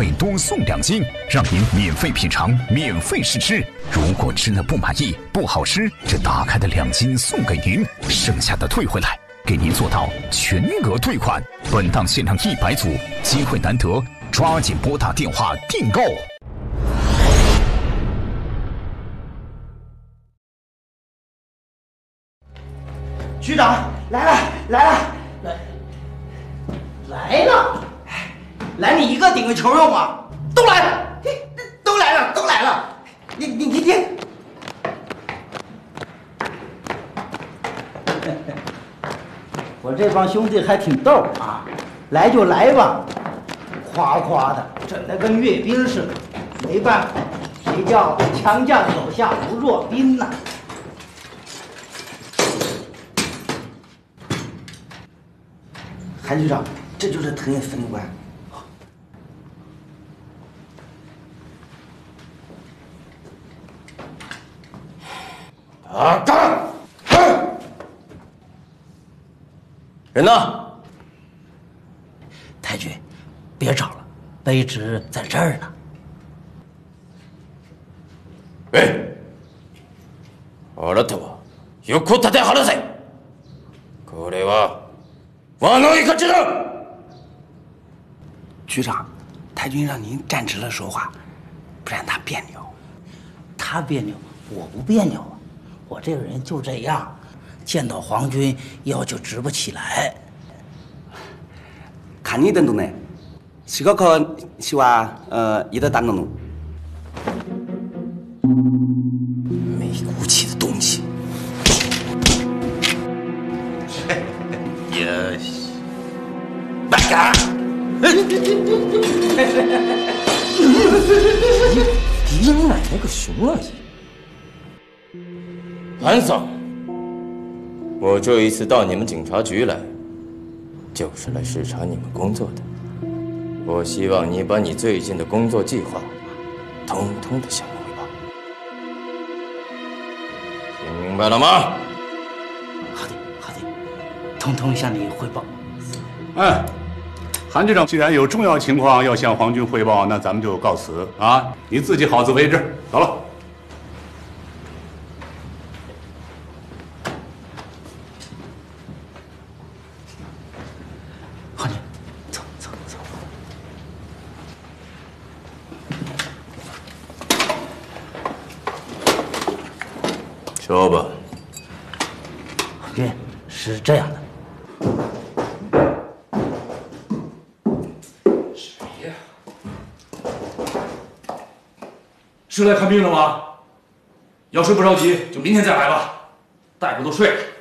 费多送2斤，让您免费品尝、免费试吃。如果吃了不满意、不好吃，这打开的2斤送给您，剩下的退回来，给您做到全额退款。本档限量100组，机会难得，抓紧拨打电话订购。 局长来了，来你一个顶个球用吗？都来了，都来了，你听。我这帮兄弟还挺逗啊，来就来吧，夸夸的，整得跟阅兵似的。没办法，谁叫强将手下无弱兵呢？韩局长，这就是藤野分官。 干！人呢？ 太君，别找了，卑职在这儿呢。 あなたは横立て話せ。これは我の一个职能。 局长，太君让您站直了说话，不然他别扭。他别扭，我不别扭啊。我这个人就这样，见到皇军腰就直不起来。 看你等动呢，这个课是话一的当动。 没骨气的东西。 よし。バカ！ 敌人奶奶个熊二爷！ 韩桑，我这一次到你们警察局来，就是来视察你们工作的。我希望你把你最近的工作计划，通通的向我汇报。听明白了吗？ 好的，通通向你汇报。 韩局长，既然有重要情况要向皇军汇报，那咱们就告辞啊！你自己好自为之。走了。 皇军，走。 说吧。 皇军，是这样的。 是来看病了吗？要睡不着急，就明天再来吧。大夫都睡了。